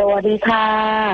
วัสดีค่ะ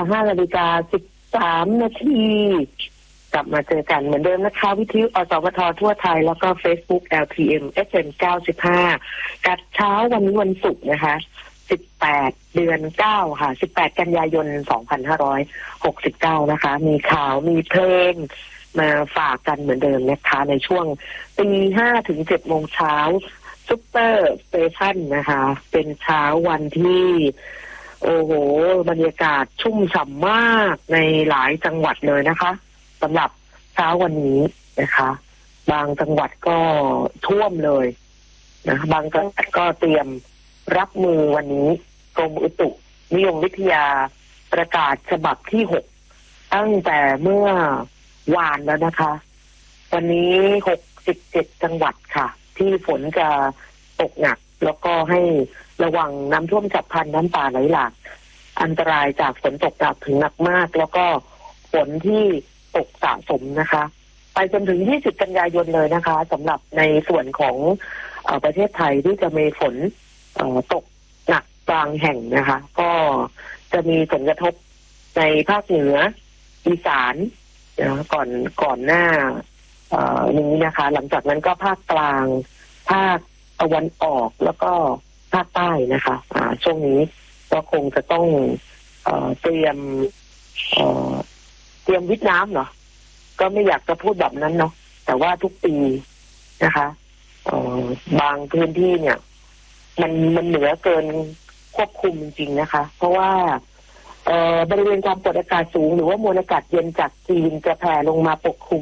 5:13 นาทีกลับมาเจอกันเหมือนเดิมนะคะวิทยุอสมททั่วไทยแล้วก็ Facebook LTM FM 95กับเช้าวันนี้วันศุกร์นะคะ18 เดือน 9ค่ะ18 กันยายน 2569นะคะมีข่าวมีเพลงมาฝากกันเหมือนเดิมนะคะในช่วง 5 ถึง 7 โมงเช้าซุปเปอร์สเตชันนะคะเป็นเช้าวันที่โอ้โหบรรยากาศชุ่มฉ่ำมากในหลายจังหวัดเลยนะคะสำหรับเช้าวันนี้นะคะบางจังหวัดก็ท่วมเลยนะบางจังหวัดก็เตรียมรับมือวันนี้กรมอุตุนิยมวิทยาประกาศฉบับที่ 6ตั้งแต่เมื่อวานแล้วนะคะวันนี้67 จังหวัดค่ะที่ฝนจะตกหนักแล้วก็ให้ระวังน้ำท่วมฉับพลันน้ำป่าไหลหลากอันตรายจากฝนตกหนักถึงหนักมากแล้วก็ฝนที่ตกสะสมนะคะไปจนถึง20 กันยายนเลยนะคะสำหรับในส่วนของประเทศไทยที่จะมีฝนตกหนักบางแห่งนะคะก็จะมีผลกระทบในภาคเหนืออีสานก่อนหน้านี้นะคะหลังจากนั้นก็ภาคกลางภาคตะวันออกแล้วก็ภาคใต้นะคะช่วงนี้ก็คงจะต้องเตรียมวิทน้ำเนาะก็ไม่อยากจะพูดแบบนั้นเนาะแต่ว่าทุกปีนะคะบางพื้นที่เนี่ยมันเหนือเกินควบคุมจริงๆนะคะเพราะว่าบริเวณความกดอากาศสูงหรือว่ามวลอากาศเย็นจากจีนจะแผ่ลงมาปกคลุม